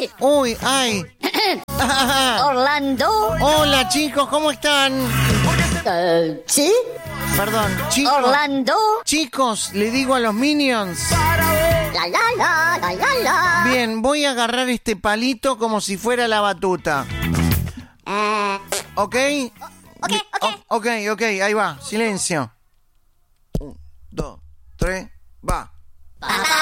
Uy, ay. Orlando. Hola, chicos, ¿cómo están? ¿Sí? Perdón, chicos. Orlando. Chicos, le digo a los Minions. La la la, la la la. Bien, voy a agarrar este palito como si fuera la batuta. ¿Ok? Ok, ahí va. Silencio. 1, 2, 3, va.